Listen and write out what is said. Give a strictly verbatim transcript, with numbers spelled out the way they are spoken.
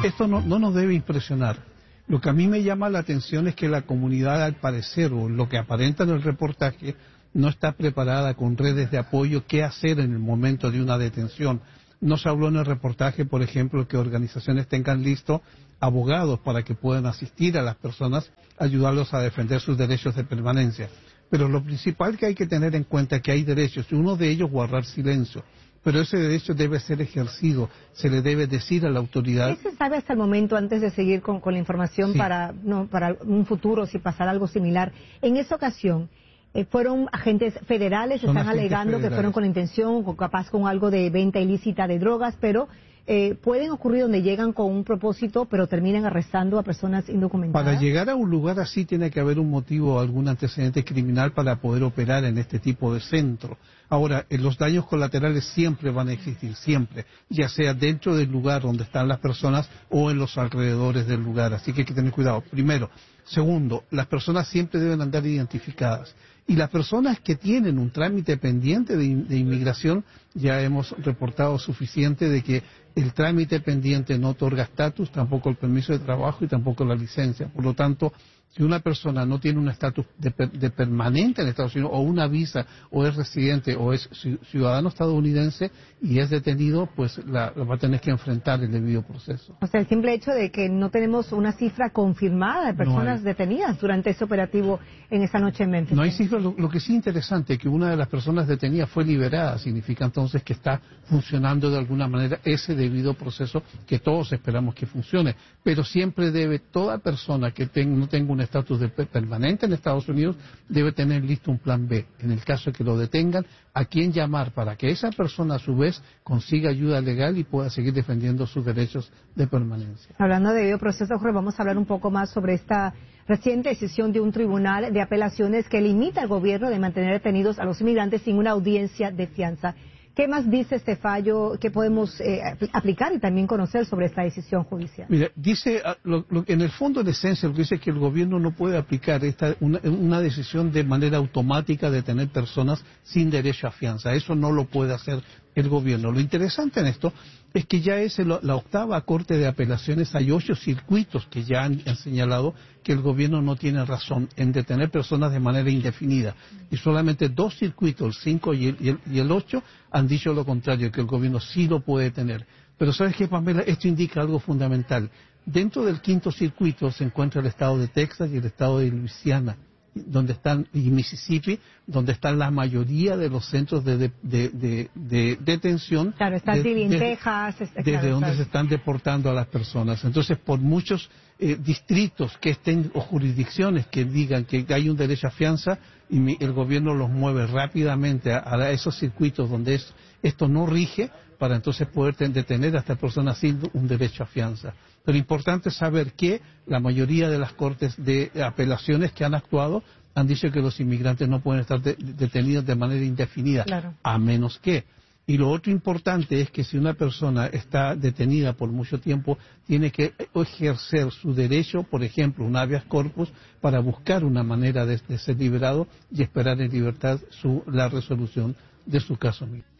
esto no, no nos debe impresionar. Lo que a mí me llama la atención es que la comunidad, al parecer, o lo que aparenta en el reportaje, no está preparada con redes de apoyo qué hacer en el momento de una detención. No se habló en el reportaje, por ejemplo, que organizaciones tengan listos abogados para que puedan asistir a las personas, ayudarlos a defender sus derechos de permanencia. Pero lo principal que hay que tener en cuenta es que hay derechos, y uno de ellos guardar silencio. Pero ese derecho debe ser ejercido, se le debe decir a la autoridad. ¿Qué se sabe hasta el momento, antes de seguir con, con la información Sí. para, no, para un futuro, si pasara algo similar? En esa ocasión, eh, ¿fueron agentes federales? Son Están agentes alegando federales. que fueron con la intención, o capaz con algo de venta ilícita de drogas, pero eh, pueden ocurrir donde llegan con un propósito, pero terminan arrestando a personas indocumentadas. Para llegar a un lugar así tiene que haber un motivo o algún antecedente criminal para poder operar en este tipo de centro. Ahora, eh, los daños colaterales siempre van a existir, siempre, ya sea dentro del lugar donde están las personas o en los alrededores del lugar, así que hay que tener cuidado. Primero. Segundo, las personas siempre deben andar identificadas. Y las personas que tienen un trámite pendiente de, de inmigración, ya hemos reportado suficiente de que el trámite pendiente no otorga estatus, tampoco el permiso de trabajo y tampoco la licencia. Por lo tanto, si una persona no tiene un estatus de, de permanente en Estados Unidos, o una visa, o es residente, o es ciudadano estadounidense y es detenido, pues la, la va a tener que enfrentar el debido proceso. O sea, el simple hecho de que no tenemos una cifra confirmada de personas no detenidas durante ese operativo en esa noche en Memphis. No hay cifras. Lo, lo que sí es interesante es que una de las personas detenidas fue liberada. Significa entonces que está funcionando de alguna manera ese debido proceso que todos esperamos que funcione. Pero siempre debe, toda persona que ten, no tenga un estatus de permanente en Estados Unidos, debe tener listo un plan B. En el caso de que lo detengan, a quién llamar para que esa persona a su vez consiga ayuda legal y pueda seguir defendiendo sus derechos de permanencia. Hablando de debido proceso, Jorge, vamos a hablar un poco más sobre esta reciente decisión de un tribunal de apelaciones que limita al gobierno de mantener detenidos a los inmigrantes sin una audiencia de fianza. ¿Qué más dice este fallo? ¿Qué podemos eh, aplicar y también conocer sobre esta decisión judicial? Mira, dice, lo, lo, en el fondo, en esencia, lo que dice es que el gobierno no puede aplicar esta, una, una decisión de manera automática de tener personas sin derecho a fianza. Eso no lo puede hacer el gobierno. Lo interesante en esto es que ya es el, la octava Corte de Apelaciones. Hay ocho circuitos que ya han, han señalado que el gobierno no tiene razón en detener personas de manera indefinida. Y solamente dos circuitos, el cinco y el, y el, y el ocho, han dicho lo contrario, que el gobierno sí lo puede tener. Pero ¿sabes qué, Pamela? Esto indica algo fundamental. Dentro del quinto circuito se encuentra el estado de Texas y el estado de Luisiana, donde están, y Mississippi, donde están la mayoría de los centros de, de, de, de, de detención. Claro, está de, en de, Texas. Está, desde claro, donde claro. se están deportando a las personas. Entonces, por muchos eh, distritos que estén, o jurisdicciones que digan que hay un derecho a fianza, y mi, el gobierno los mueve rápidamente a, a esos circuitos donde es, esto no rige, para entonces poder detener a estas personas sin un derecho a fianza. Pero lo importante es saber que la mayoría de las cortes de apelaciones que han actuado han dicho que los inmigrantes no pueden estar de, detenidos de manera indefinida, claro, a menos que. Y lo otro importante es que si una persona está detenida por mucho tiempo, tiene que ejercer su derecho, por ejemplo, un habeas corpus, para buscar una manera de, de ser liberado y esperar en libertad su, la resolución de su caso mismo.